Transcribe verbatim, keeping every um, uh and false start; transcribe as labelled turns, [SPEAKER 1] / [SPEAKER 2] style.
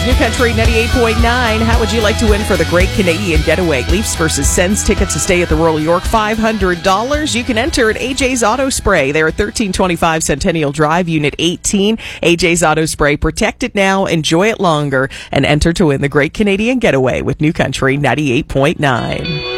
[SPEAKER 1] New Country ninety-eight point nine. How would you like to win for the Great Canadian Getaway? Leafs versus Sens tickets to stay at the Royal York, five hundred dollars. You can enter at A J's Auto Spray. They're at thirteen twenty-five Centennial Drive, Unit eighteen. A J's Auto Spray. Protect it now, enjoy it longer, and enter to win the Great Canadian Getaway with New Country ninety-eight point nine.